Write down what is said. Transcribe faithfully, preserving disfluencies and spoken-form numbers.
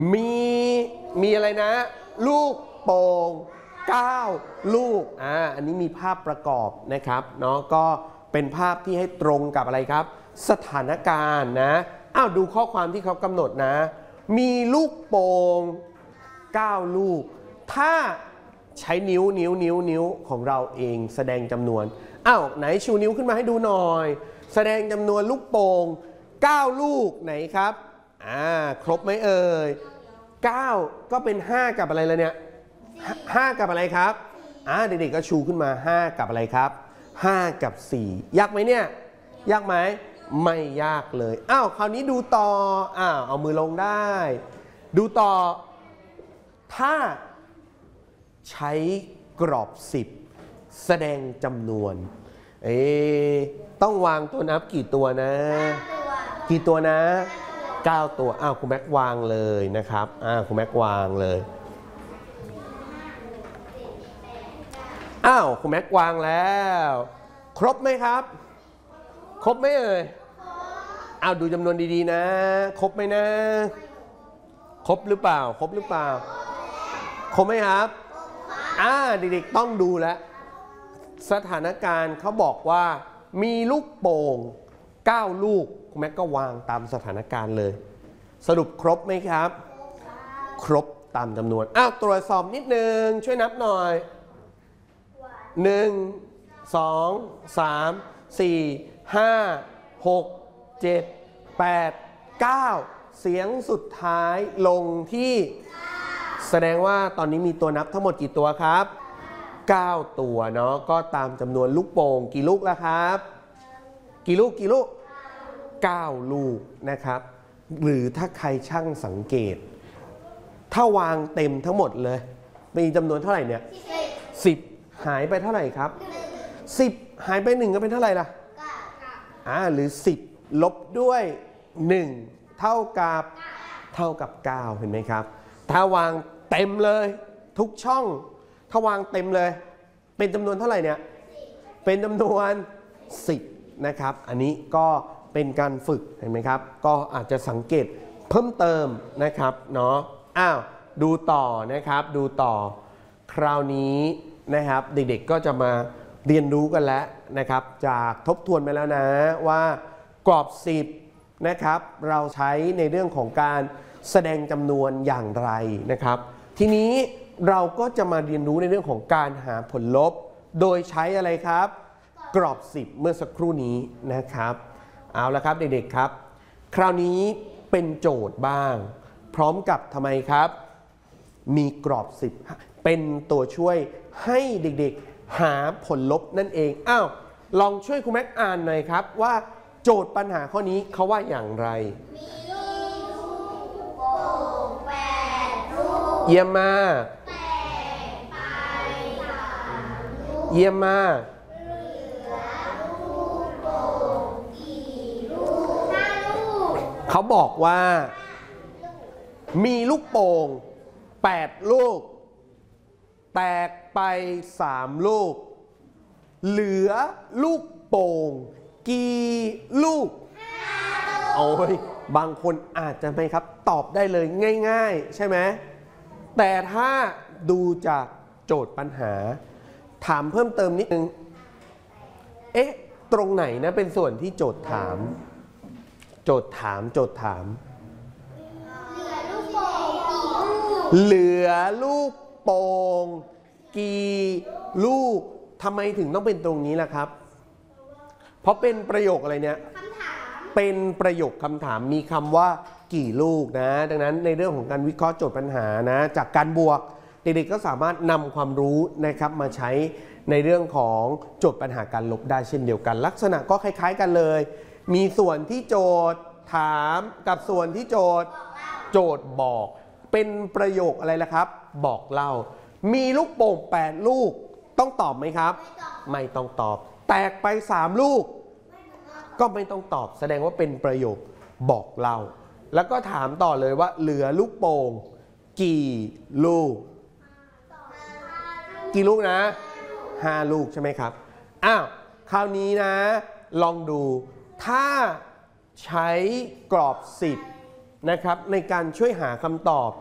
มีมีอะไรนะ ลูกโป่งเก้าลูกอ่าอันนี้มีภาพประกอบนะครับเนาะก็เป็นภาพที่ให้ตรงกับอะไรครับสถานการณ์นะอ้าวดูข้อความที่เขากำหนดนะมีลูกโป่งเก้าลูกถ้าใช้นิ้วนิ้วนิ้วนิ้วของเราเองแสดงจำนวนอ้าวไหนชูนิ้วขึ้นมาให้ดูหน่อยแสดงจำนวนลูกโป่งเก้าลูกไหนครับอ่าครบไหมเอ่ยเก้าก็เป็นห้ากับอะไรเลยเนี่ยห้ากับอะไรครับอ่าเด็กๆก็ชูขึ้นมาห้ากับอะไรครับห้ากับสี่ยากไหมเนี่ยยากไหมไม่ยากเลยอ้าวคราวนี้ดูต่ออ้าวเอามือลงได้ดูต่อถ้าใช้กรอบสิบแสดงจำนวนเอ๊ต้องวางตัวนับกี่ตัวนะกี่ตัวนะเก้าตัวอ้าวคุณแม็กวางเลยนะครับอ้าวคุณแม็กวางเลยอ้าวคุณแม็กวางแล้วครบไหมครับครบไหมเอ่ยอ้าวดูจำนวนดีๆนะครบไหมนะครบหรือเปล่าครบหรือเปล่าครบไหมครับอ่าเด็กๆต้องดูแลสถานการณ์เขาบอกว่ามีลูกโป่งเก้าลูกคุณแม็กก็วางตามสถานการณ์เลยสรุปครบไหมครับครบตามจำนวนอ้าวตรวจสอบนิดนึงช่วยนับหน่อยหนึ่งสองสามสี่ห้าหกเจ็ดแปดเก้าเสียงสุดท้ายลงที่แสดงว่าตอนนี้มีตัวนับทั้งหมดกี่ตัวครับเก้าตัวเนาะก็ตามจำนวนลูกโป่งกี่ลูกแล้วครับกี่ลูกกี่ลูกเก้าลูกนะครับหรือถ้าใครช่างสังเกตถ้าวางเต็มทั้งหมดเลยมีจำนวนเท่าไหร่เนี่ยสิบหายไปเท่าไหร่ครับสิบหายไปหนึ่งก็เป็นเท่าไหร่ล่ะอ่าหรือสิบลบด้วยหนึ่งเท่ากับเท่ากับเก้าเห็นไหมครับถ้าวางเต็มเลยทุกช่องถ้าวางเต็มเลยเป็นจำนวนเท่าไหร่เนี่ยเป็นจำนวนสิบนะครับอันนี้ก็เป็นการฝึกเห็นไหมครับก็อาจจะสังเกตเพิ่มเติมนะครับเนาะอ้าวดูต่อนะครับดูต่อคราวนี้นะครับเด็กๆก็จะมาเรียนรู้กันแล้วนะครับจากทบทวนไปแล้วนะว่ากรอบสิบนะครับเราใช้ในเรื่องของการแสดงจำนวนอย่างไรนะครับทีนี้เราก็จะมาเรียนรู้ในเรื่องของการหาผลลบโดยใช้อะไรครับกรอบสิบเมื่อสักครู่นี้นะครับเอาละครับเด็กๆครับคราวนี้เป็นโจทย์บ้างพร้อมกับทำไมครับมีกรอบสิบเป็นตัวช่วยให้เด็กๆหาผลลบนั่นเองอ้าวลองช่วยคุณแม็กอ่านหน่อยครับว่าโจทย์ปัญหาข้อนี้เขาว่าอย่างไรเยี่ยมมากเยี่ยมมากเขาบอกว่ามีลูกโป่งแปดลูกแตกไปสามลูกเหลือลูกโป่งกี่ลูกโอ้ยบางคนอาจจะไม่ครับตอบได้เลยง่ายๆใช่ไหมแต่ถ้าดูจากโจทย์ปัญหาถามเพิ่มเติมนิดนึงเอ๊ะตรงไหนนะเป็นส่วนที่โจทย์ถามโจทย์ถามโจทย์ถามเหลือลูกโป่งกี่ลูกทำไมถึงต้องเป็นตรงนี้ล่ะครับเพราะเป็นประโยคอะไรเนี่ยเป็นประโยคคำถามมีคำว่ากี่ลูกนะดังนั้นในเรื่องของการวิเคราะห์โจทย์ปัญหานะจากการบวกเด็กๆก็สามารถนำความรู้นะครับมาใช้ในเรื่องของโจทย์ปัญหาการลบได้เช่นเดียวกันลักษณะก็คล้ายๆกันเลยมีส่วนที่โจทย์ถามกับส่วนที่โจทย์โจทย์บอกเป็นประโยคอะไรล่ะครับบอกเล่ามีลูกโป่งแปดลูกต้องตอบไหมครับไม่ต้องตอบแตกไปสามลูกก็ไม่ต้องตอบแสดงว่าเป็นประโยคบอกเล่าแล้วก็ถามต่อเลยว่าเหลือลูกโป่งกี่ลูกกี่ลูกนะห้าลูกใช่ไหมครับอ้าวคราวนี้นะลองดูถ้าใช้กรอบสิบนะครับในการช่วยหาคำตอบ